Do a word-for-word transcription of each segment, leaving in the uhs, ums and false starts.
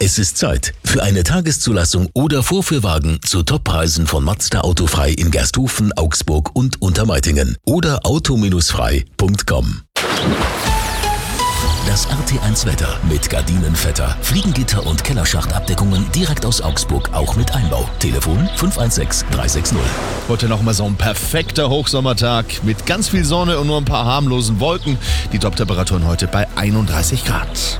Es ist Zeit für eine Tageszulassung oder Vorführwagen zu Toppreisen von Mazda Autofrei in Gersthofen, Augsburg und Untermeitingen oder auto frei punkt com. Das R T eins Wetter mit Gardinenvetter, Fliegengitter und Kellerschachtabdeckungen direkt aus Augsburg, auch mit Einbau. Telefon fünf eins sechs drei sechs null. Heute nochmal so ein perfekter Hochsommertag mit ganz viel Sonne und nur ein paar harmlosen Wolken. Die Toptemperaturen heute bei einunddreißig Grad.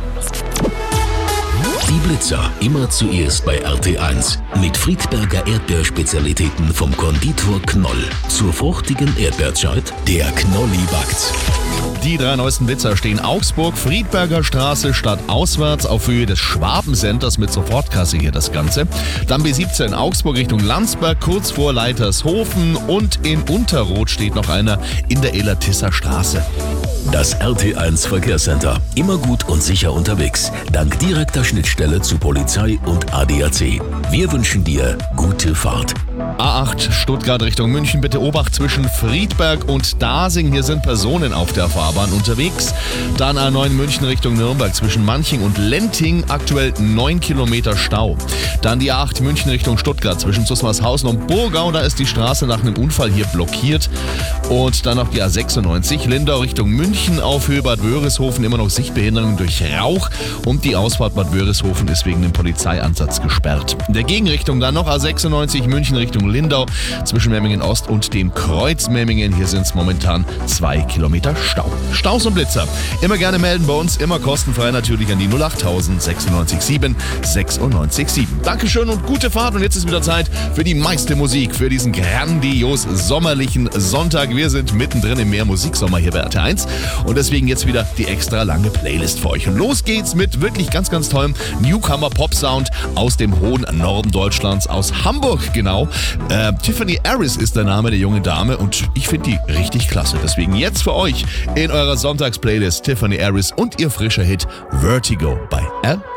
Die Blitzer immer zuerst bei R T eins. Mit Friedberger Erdbeerspezialitäten vom Konditor Knoll. Zur fruchtigen Erdbeerzeit, der Knolli backt. Die drei neuesten Blitzer stehen Augsburg, Friedberger Straße stadtauswärts auf Höhe des Schwabencenters mit Sofortkasse hier das Ganze. Dann B siebzehn Augsburg Richtung Landsberg, kurz vor Leitershofen, und in Unterroth steht noch einer in der Elertisser Straße. Das R T eins Verkehrscenter. Immer gut und sicher unterwegs. Dank direkter Schnittstelle zu Polizei und A D A C. Wir wünschen dir gute Fahrt. A acht Stuttgart Richtung München, bitte Obacht zwischen Friedberg und Dasing. Hier sind Personen auf der Fahrbahn unterwegs. Dann A neun München Richtung Nürnberg zwischen Manching und Lenting. Aktuell neun Kilometer Stau. Dann die A acht München Richtung Stuttgart zwischen Zusmarshausen und Burgau. Da ist die Straße nach einem Unfall hier blockiert. Und dann noch die A sechsundneunzig Lindau Richtung München auf Höhe Bad Wörishofen. Immer noch Sichtbehinderung durch Rauch. Und die Ausfahrt Bad Wörishofen ist wegen dem Polizeieinsatz gesperrt. In der Gegenrichtung dann noch A sechsundneunzig München Richtung Lindau zwischen Memmingen Ost und dem Kreuz Memmingen. Hier sind es momentan zwei Kilometer Stau. Staus und Blitzer. Immer gerne melden bei uns, immer kostenfrei natürlich an die null acht sechsundneunzig sieben sechsundneunzig sieben. Dankeschön und gute Fahrt. Und jetzt ist wieder Zeit für die meiste Musik, für diesen grandios sommerlichen Sonntag. Wir sind mittendrin im Mehr-Musiksommer hier bei R T eins und deswegen jetzt wieder die extra lange Playlist für euch. Und los geht's mit wirklich ganz, ganz tollem Newcomer-Pop-Sound aus dem hohen Norden Deutschlands, aus Hamburg genau. Äh, Tiffany Harris ist der Name der jungen Dame und ich finde die richtig klasse. Deswegen jetzt für euch in eurer Sonntags-Playlist Tiffany Harris und ihr frischer Hit Vertigo bei R